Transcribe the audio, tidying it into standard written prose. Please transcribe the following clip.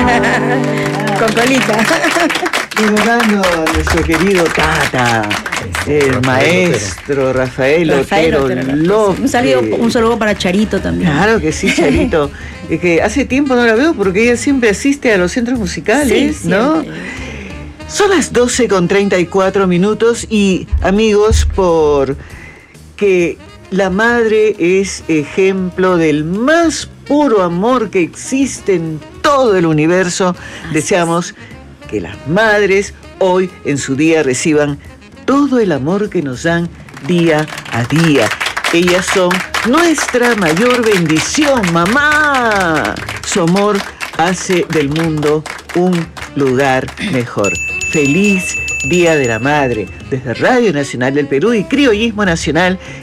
Con colita. Honorando a nuestro querido Tata, el maestro Rafael Otero López. Un saludo para Charito también. Claro que sí, Charito. Que hace tiempo no la veo porque ella siempre asiste a los centros musicales, sí, ¿no? Son las 12:34 y amigos, porque la madre es ejemplo del más puro amor que existe en todo el universo. Deseamos que las madres hoy en su día reciban todo el amor que nos dan día a día. Ellas son nuestra mayor bendición, mamá. Su amor hace del mundo un lugar mejor. Feliz Día de la Madre, desde Radio Nacional del Perú y Criollismo Nacional